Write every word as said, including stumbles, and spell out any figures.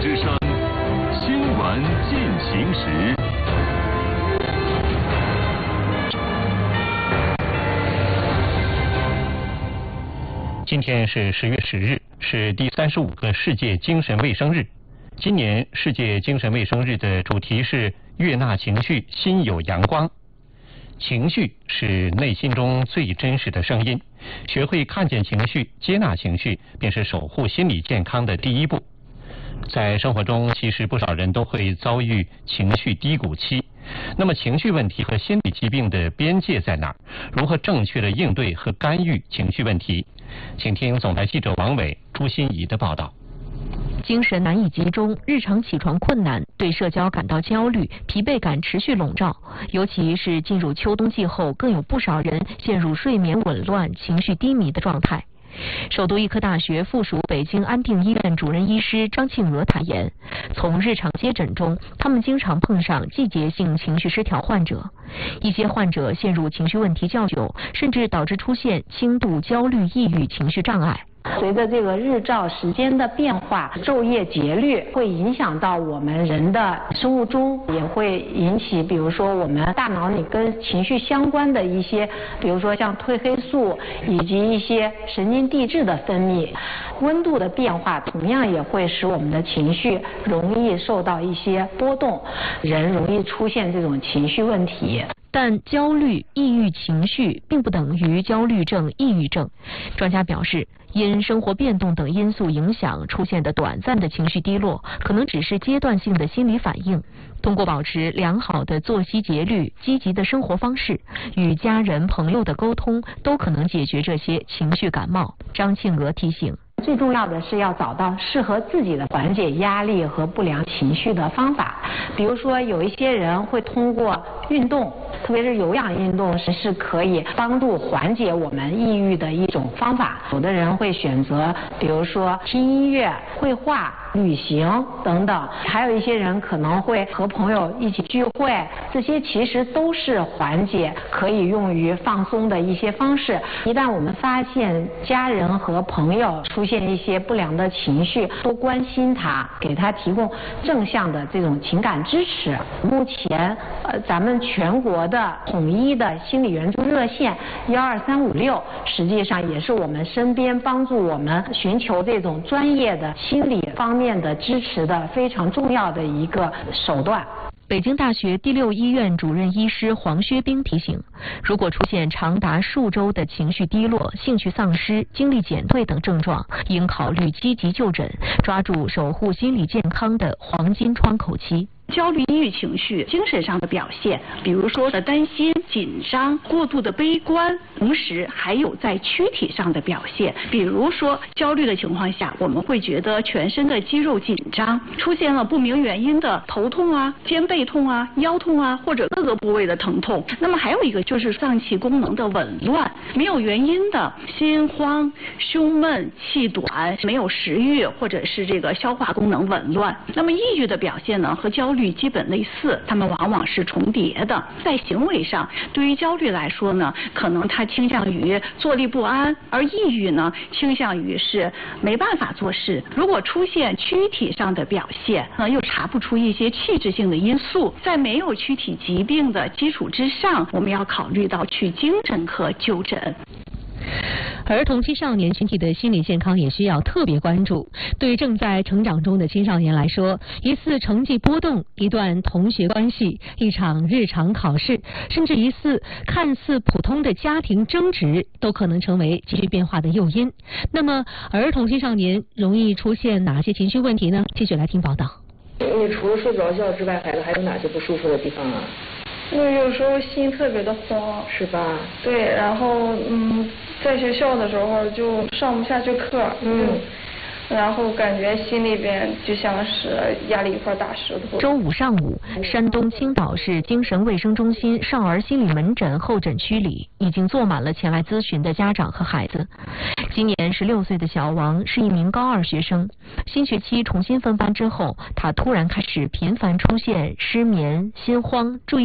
之声，新闻进行时。 今天是十月十日，是第三十五个世界精神卫生日。今年世界精神卫生日的主题是悦纳情绪，心有阳光。情绪是内心中最真实的声音，学会看见情绪，接纳情绪，便是守护心理健康的第一步。在生活中，其实不少人都会遭遇情绪低谷期。那么，情绪问题和心理疾病的边界在哪儿？如何正确的应对和干预情绪问题？请听总台记者王伟、朱欣怡的报道。 精神难以集中，日常起床困难，对社交感到焦虑，疲惫感持续笼罩。尤其是进入秋冬季后，更有不少人陷入睡眠紊乱、情绪低迷的状态。首都医科大学附属北京安定医院主任医师张庆娥坦言，从日常接诊中，他们经常碰上季节性情绪失调患者。一些患者陷入情绪问题较久，甚至导致出现轻度焦虑、抑郁情绪障碍。 随着这个日照时间的变化，昼夜节律会影响到我们人的生物钟，也会引起比如说我们大脑里跟情绪相关的一些，比如说像褪黑素以及一些神经递质的分泌。温度的变化同样也会使我们的情绪容易受到一些波动，人容易出现这种情绪问题。 但焦虑、抑郁情绪并不等于焦虑症、抑郁症。专家表示，因生活变动等因素影响出现的短暂的情绪低落，可能只是阶段性的心理反应。通过保持良好的作息节律、积极的生活方式，与家人朋友的沟通，都可能解决这些情绪感冒。张庆娥提醒， 最重要的是要找到适合自己的缓解压力和不良情绪的方法。比如说，有一些人会通过运动，特别是有氧运动是是可以帮助缓解我们抑郁的一种方法。有的人会选择，比如说听音乐、绘画、旅行等等，还有一些人可能会和朋友一起聚会，这些其实都是缓解可以用于放松的一些方式。一旦我们发现家人和朋友出现一些不良的情绪，多关心他，给他提供正向的这种情感支持。目前呃咱们全国的统一的心理援助热线幺二三五六，实际上也是我们身边帮助我们寻求这种专业的心理方面的支持的非常重要的一个手段。 北京大学第六医院主任医师黄薛冰提醒，如果出现长达数周的情绪低落、兴趣丧失、精力减退等症状，应考虑积极就诊，抓住守护心理健康的黄金窗口期。 焦虑、抑郁情绪精神上的表现，比如说的担心、紧张、过度的悲观，同时还有在躯体上的表现，比如说焦虑的情况下，我们会觉得全身的肌肉紧张，出现了不明原因的头痛啊、肩背痛啊、腰痛啊，或者各个部位的疼痛。那么还有一个就是脏器功能的紊乱，没有原因的心慌、胸闷、气短、没有食欲，或者是这个消化功能紊乱。那么抑郁的表现呢，和焦虑基本类似，它们往往是重叠的。在行为上，对于焦虑来说呢，可能它倾向于坐立不安，而抑郁呢，倾向于是没办法做事。如果出现躯体上的表现，那又查不出一些器质性的因素，在没有躯体疾病的基础之上，我们要考虑到去精神科就诊。 儿童青少年群体的心理健康也需要特别关注。对于正在成长中的青少年来说，一次成绩波动、一段同学关系、一场日常考试，甚至一次看似普通的家庭争执，都可能成为情绪变化的诱因。那么，儿童青少年容易出现哪些情绪问题呢？继续来听报道。 你除了睡不着觉之外，孩子还有哪些不舒服的地方啊？ 我有时候心特别的慌， 是吧？ 对，然后嗯，在学校的时候就上不下去课，嗯，然后感觉心里边就像是压了一块大石头。 周五上午，山东青岛市精神卫生中心少儿心理门诊候诊区里已经坐满了前来咨询的家长和孩子。今年十六岁的小王是一名高二学生，新学期重新分班之后，他突然开始频繁出现失眠、心慌、注意